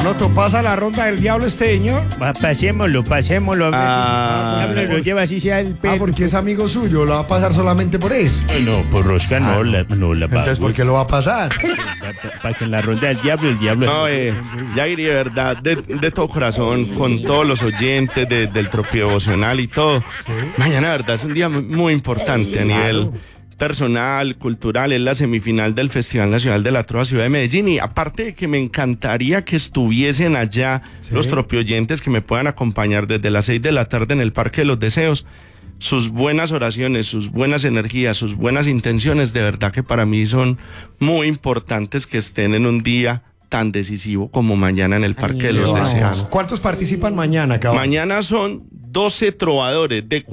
Donoto, ¿pasa la ronda del diablo este señor? Pasémoslo. Lo lleva así sea el perro. Porque es amigo suyo, lo va a pasar solamente por eso. No, por rosca no, la Entonces, ¿por qué lo va a pasar? Para que en la ronda del diablo, el diablo... No, Yairi, de verdad, de todo corazón, con todos los oyentes del Tropio Devocional y todo. ¿Sí? Mañana, de verdad, es un día muy importante a nivel personal, cultural. Es la semifinal del Festival Nacional de la Trova Ciudad de Medellín. Y aparte de que me encantaría que estuviesen allá los Tropio oyentes que me puedan acompañar desde las 6 de la tarde en el Parque de los Deseos. Sus buenas oraciones, sus buenas energías, sus buenas intenciones, de verdad que para mí son muy importantes que estén en un día tan decisivo como mañana en el Parque de los Deseos. ¿Cuántos participan mañana, cabrón? Mañana son 12 trovadores. De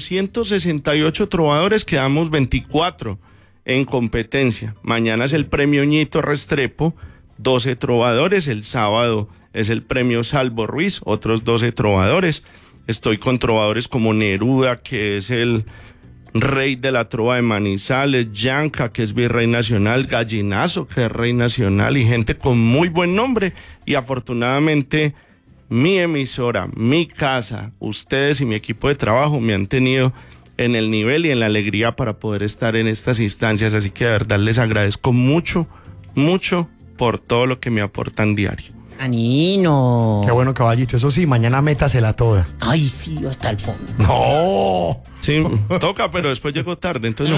468 trovadores quedamos 24 en competencia. Mañana es el premio Ñito Restrepo, 12 trovadores. El sábado es el premio Salvo Ruiz, otros 12 trovadores. Estoy con trovadores como Neruda, que es el rey de la trova de Manizales, Yanka, que es virrey nacional, Gallinazo, que es rey nacional, y gente con muy buen nombre. Y afortunadamente mi emisora, mi casa, ustedes y mi equipo de trabajo me han tenido en el nivel y en la alegría para poder estar en estas instancias. Así que de verdad les agradezco mucho por todo lo que me aportan diario. Anino. Qué bueno, caballito. Eso sí, mañana métasela toda. Ay, sí, hasta el fondo. No. Sí, toca, pero después llego tarde, entonces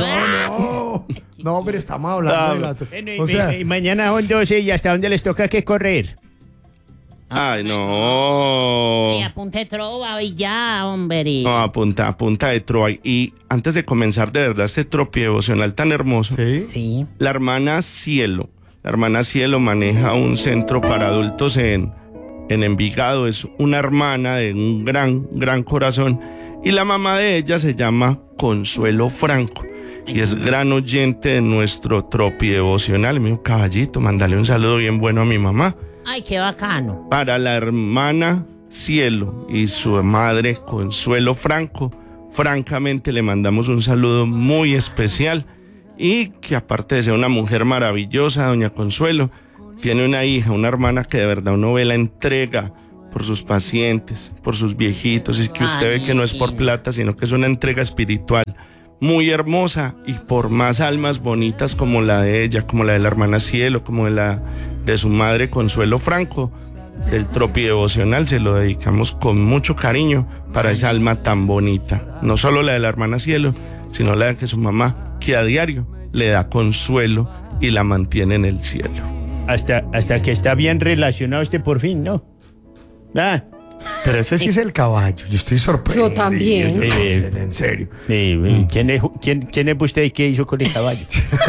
No, hombre, estamos hablando o sea, y mañana son 12 y hasta dónde les toca que correr. Ay, no. Apunte trova y ya, hombre. No, apunta de trova. Y antes de comenzar de verdad este tropio devocional tan hermoso, sí. La hermana Cielo maneja un centro para adultos en Envigado. Es una hermana de un gran corazón. Y la mamá de ella se llama Consuelo Franco. Y es gran oyente de nuestro tropio devocional. Mi caballito, mándale un saludo bien bueno a mi mamá. Ay, qué bacano. Para la hermana Cielo y su madre Consuelo Franco, francamente le mandamos un saludo muy especial. Y que aparte de ser una mujer maravillosa, doña Consuelo, tiene una hija, una hermana que de verdad uno ve la entrega por sus pacientes, por sus viejitos, y que usted ve que no es por plata, sino que es una entrega espiritual muy hermosa, y por más almas bonitas como la de ella, como la de la hermana Cielo, como de su madre Consuelo Franco, del tropio devocional se lo dedicamos con mucho cariño para esa alma tan bonita, no solo la de la hermana Cielo, sino la de que su mamá, que a diario le da consuelo y la mantiene en el cielo. Hasta que está bien relacionado por fin, ¿no? Pero ese sí es el caballo. Yo estoy sorprendido. Yo también. En serio. ¿Quién es usted y qué hizo con el caballo?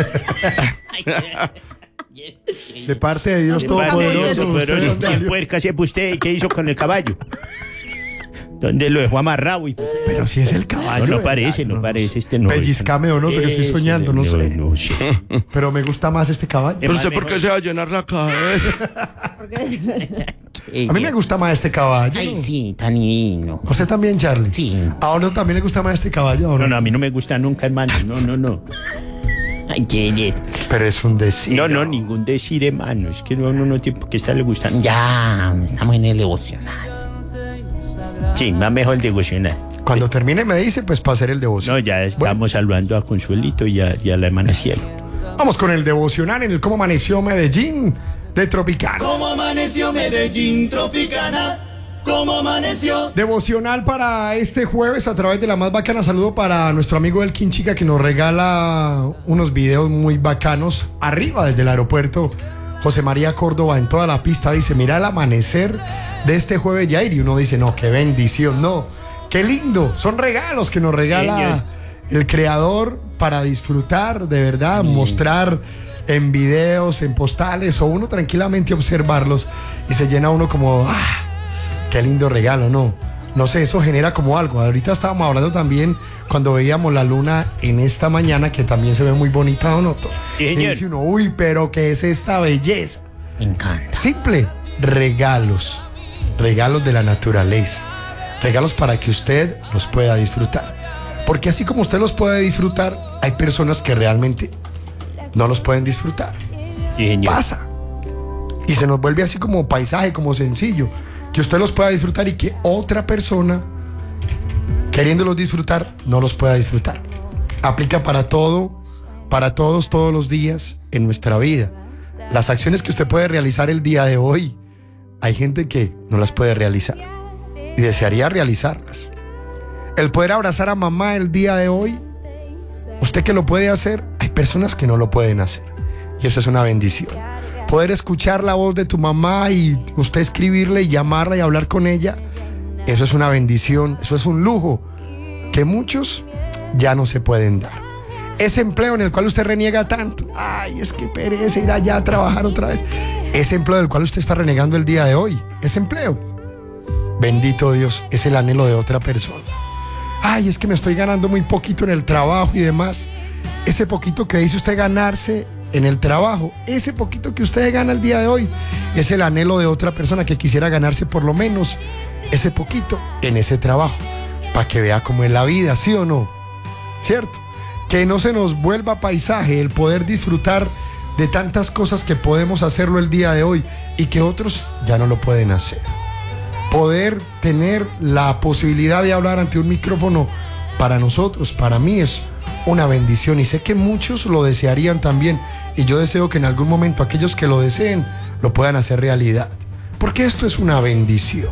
De parte de Dios Todopoderoso. ¿Quién puerca es usted y qué hizo con el caballo? ¿Dónde lo dejó amarrado? Pero si es el caballo. No parece, no. Pellizcame o no, que estoy soñando, no sé. Pero me gusta más este caballo. ¿Pero usted por qué se va a llenar la cabeza? A mí me gusta más este caballo. Ay, sí, tan divino. ¿A usted también, Charlie? Sí. ¿A uno también le gusta más este caballo? No, a mí no me gusta nunca, hermano. No. Ay, qué. Pero es un decir. No, ningún decir, hermano. Es que no tiene por qué estarle gustando. Ya, estamos en el devocional. Sí, más mejor el devocional. Cuando termine me dice, pues para hacer el devocional. No, ya estamos saludando a Consuelito y a la hermana Cielo. Vamos con el devocional en el Cómo Amaneció Medellín de Tropicana. ¿Cómo amaneció Medellín, Tropicana? ¿Cómo amaneció? Devocional para este jueves a través de la más bacana. Saludo para nuestro amigo Elkin Chica, que nos regala unos videos muy bacanos. Arriba desde el aeropuerto José María Córdoba, en toda la pista, dice: mira el amanecer de este jueves, Yair. Y uno dice: no, qué bendición, no, qué lindo. Son regalos que nos regala el Creador para disfrutar, de verdad, mostrar en videos, en postales, o uno tranquilamente observarlos y se llena uno como, qué lindo regalo, no sé, eso genera como algo. Ahorita estábamos hablando también cuando veíamos la luna en esta mañana, que también se ve muy bonita, Donoto. Y dice uno: uy, pero ¿qué es esta belleza? Me encanta. Simple, regalos de la naturaleza, regalos para que usted los pueda disfrutar, porque así como usted los puede disfrutar, hay personas que realmente no los pueden disfrutar. Y se nos vuelve así como paisaje, como sencillo, que usted los pueda disfrutar y que otra persona, queriéndolos disfrutar, no los pueda disfrutar. Aplica para todo, para todos, todos los días en nuestra vida. Las acciones que usted puede realizar el día de hoy, hay gente que no las puede realizar y desearía realizarlas. El poder abrazar a mamá el día de hoy, usted que lo puede hacer, hay personas que no lo pueden hacer. Y eso es una bendición. Poder escuchar la voz de tu mamá y usted escribirle y llamarla y hablar con ella, eso es una bendición, eso es un lujo que muchos ya no se pueden dar. Ese empleo en el cual usted reniega tanto, ay, es que pereza ir allá a trabajar otra vez. Ese empleo del cual usted está renegando el día de hoy, ese empleo, bendito Dios, es el anhelo de otra persona. Ay, es que me estoy ganando muy poquito en el trabajo y demás. Ese poquito que dice usted ganarse en el trabajo, ese poquito que usted gana el día de hoy, es el anhelo de otra persona que quisiera ganarse por lo menos ese poquito en ese trabajo, para que vea cómo es la vida, ¿sí o no? ¿Cierto? Que no se nos vuelva paisaje el poder disfrutar de tantas cosas que podemos hacerlo el día de hoy y que otros ya no lo pueden hacer. Poder tener la posibilidad de hablar ante un micrófono para nosotros, para mí es una bendición y sé que muchos lo desearían también y yo deseo que en algún momento aquellos que lo deseen lo puedan hacer realidad, porque esto es una bendición.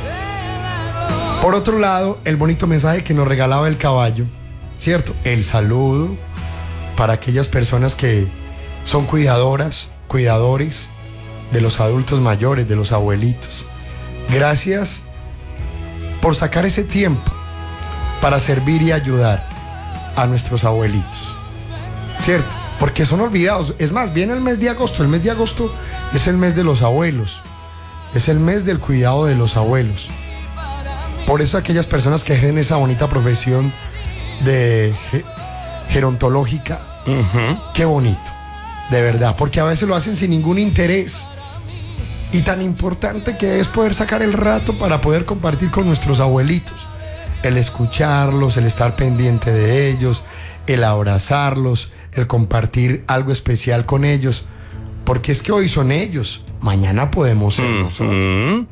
Por otro lado, el bonito mensaje que nos regalaba el caballo, ¿cierto? El saludo para aquellas personas que son cuidadoras, cuidadores de los adultos mayores, de los abuelitos. Gracias por sacar ese tiempo para servir y ayudar a nuestros abuelitos, ¿cierto? Porque son olvidados. Es más, viene el mes de agosto. El mes de agosto es el mes de los abuelos. Es el mes del cuidado de los abuelos. Por eso aquellas personas que ejercen esa bonita profesión de gerontológica, qué bonito, de verdad, porque a veces lo hacen sin ningún interés. Y tan importante que es poder sacar el rato para poder compartir con nuestros abuelitos. El escucharlos, el estar pendiente de ellos, el abrazarlos, el compartir algo especial con ellos. Porque es que hoy son ellos, mañana podemos ser nosotros.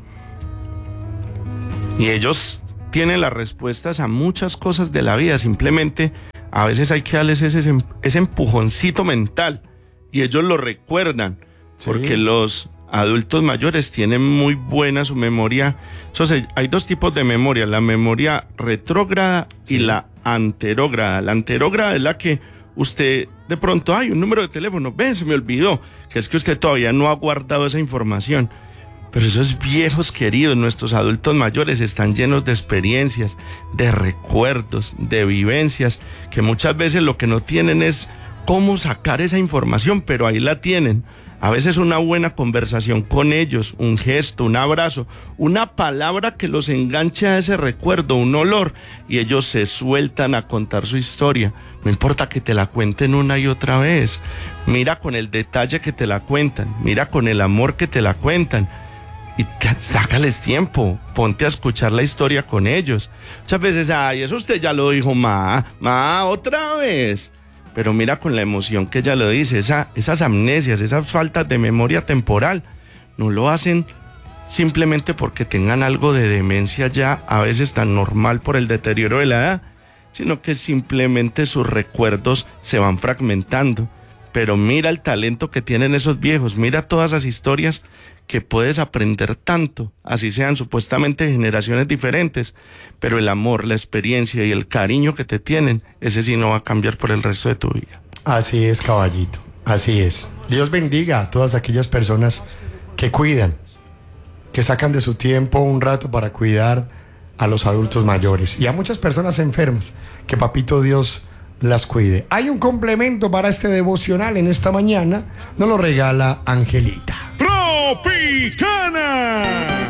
Y ellos tienen las respuestas a muchas cosas de la vida. Simplemente a veces hay que darles ese empujoncito mental. Y ellos lo recuerdan. Sí. Porque los adultos mayores tienen muy buena su memoria. Entonces, hay dos tipos de memoria, la memoria retrógrada y la anterógrada. La anterógrada es la que usted de pronto, un número de teléfono, se me olvidó, que es que usted todavía no ha guardado esa información. Pero esos viejos queridos, nuestros adultos mayores, están llenos de experiencias, de recuerdos, de vivencias, que muchas veces lo que no tienen es cómo sacar esa información, pero ahí la tienen. A veces una buena conversación con ellos, un gesto, un abrazo, una palabra que los enganche a ese recuerdo, un olor, y ellos se sueltan a contar su historia. No importa que te la cuenten una y otra vez. Mira con el detalle que te la cuentan, mira con el amor que te la cuentan. Y sácales tiempo, ponte a escuchar la historia con ellos. Muchas veces, eso usted ya lo dijo, ma, otra vez. Pero mira con la emoción que ella lo dice, esas amnesias, esas faltas de memoria temporal, no lo hacen simplemente porque tengan algo de demencia ya, a veces tan normal por el deterioro de la edad, sino que simplemente sus recuerdos se van fragmentando. Pero mira el talento que tienen esos viejos, mira todas esas historias que puedes aprender tanto, así sean supuestamente generaciones diferentes, pero el amor, la experiencia y el cariño que te tienen, ese sí no va a cambiar por el resto de tu vida. Así es, caballito, así es. Dios bendiga a todas aquellas personas que cuidan, que sacan de su tiempo un rato para cuidar a los adultos mayores y a muchas personas enfermas, que papito Dios las cuide. Hay un complemento para este devocional en esta mañana, nos lo regala Angelita. Tropicana.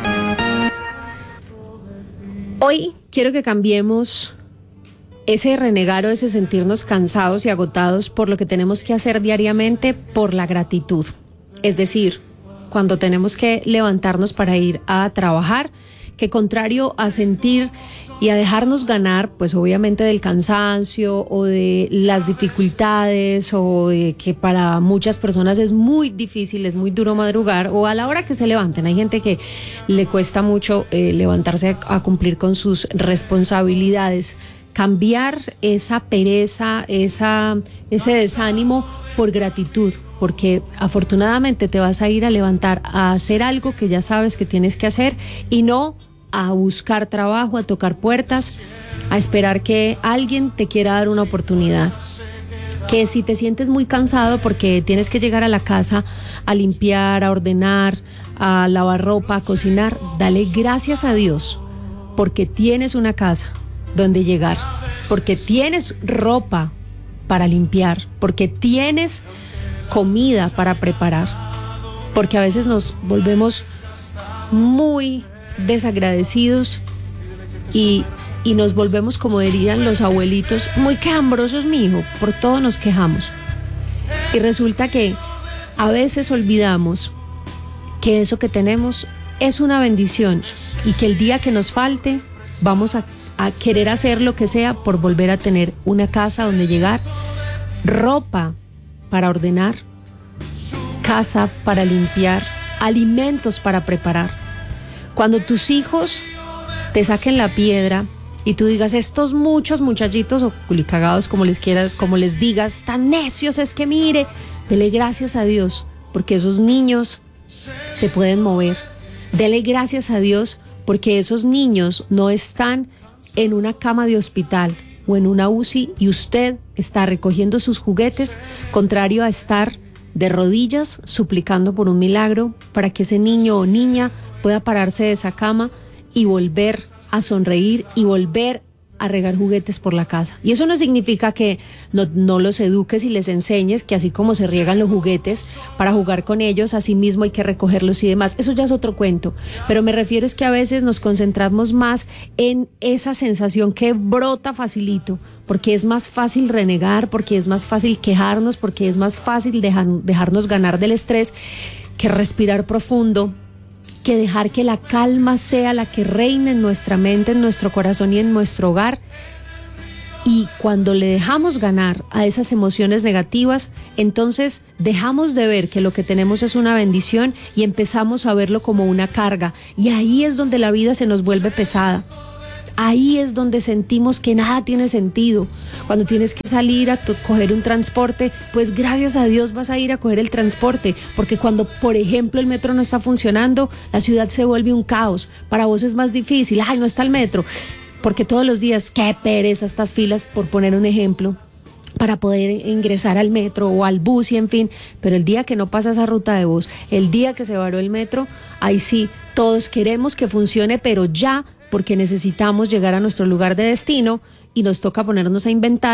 Hoy quiero que cambiemos ese renegar o ese sentirnos cansados y agotados por lo que tenemos que hacer diariamente por la gratitud. Es decir, cuando tenemos que levantarnos para ir a trabajar, que contrario a sentir y a dejarnos ganar, pues obviamente del cansancio o de las dificultades o de que para muchas personas es muy difícil, es muy duro madrugar o a la hora que se levanten. Hay gente que le cuesta mucho levantarse a cumplir con sus responsabilidades. Cambiar esa pereza, ese desánimo por gratitud, porque afortunadamente te vas a ir a levantar a hacer algo que ya sabes que tienes que hacer y no a buscar trabajo, a tocar puertas, a esperar que alguien te quiera dar una oportunidad. Que si te sientes muy cansado porque tienes que llegar a la casa a limpiar, a ordenar, a lavar ropa, a cocinar, dale gracias a Dios porque tienes una casa donde llegar, porque tienes ropa para limpiar, porque tienes comida para preparar, porque a veces nos volvemos muy desagradecidos y nos volvemos, como dirían los abuelitos, muy quejambrosos, mijo, por todo nos quejamos. Y resulta que a veces olvidamos que eso que tenemos es una bendición y que el día que nos falte vamos a querer hacer lo que sea por volver a tener una casa donde llegar, ropa para ordenar, casa para limpiar, alimentos para preparar. Cuando tus hijos te saquen la piedra y tú digas, estos muchos muchachitos o culicagados, como les quieras, como les digas, tan necios, es que mire, dele gracias a Dios, porque esos niños se pueden mover. Dele gracias a Dios, porque esos niños no están en una cama de hospital o en una UCI y usted está recogiendo sus juguetes, contrario a estar de rodillas suplicando por un milagro para que ese niño o niña pueda pararse de esa cama y volver a sonreír y volver a regar juguetes por la casa. Y eso no significa que no los eduques y les enseñes que así como se riegan los juguetes para jugar con ellos, así mismo hay que recogerlos y demás. Eso ya es otro cuento. Pero me refiero es que a veces nos concentramos más en esa sensación que brota facilito, porque es más fácil renegar, porque es más fácil quejarnos, porque es más fácil dejarnos ganar del estrés que respirar profundo, que dejar que la calma sea la que reine en nuestra mente, en nuestro corazón y en nuestro hogar. Y cuando le dejamos ganar a esas emociones negativas, entonces dejamos de ver que lo que tenemos es una bendición y empezamos a verlo como una carga. Y ahí es donde la vida se nos vuelve pesada. Ahí es donde sentimos que nada tiene sentido. Cuando tienes que salir a coger un transporte, pues gracias a Dios vas a ir a coger el transporte, porque cuando, por ejemplo, el metro no está funcionando, la ciudad se vuelve un caos. Para vos es más difícil, no está el metro, porque todos los días, qué pereza estas filas, por poner un ejemplo, para poder ingresar al metro o al bus y en fin, pero el día que no pasa esa ruta de bus, el día que se varó el metro, ahí sí, todos queremos que funcione, pero ya, porque necesitamos llegar a nuestro lugar de destino y nos toca ponernos a inventar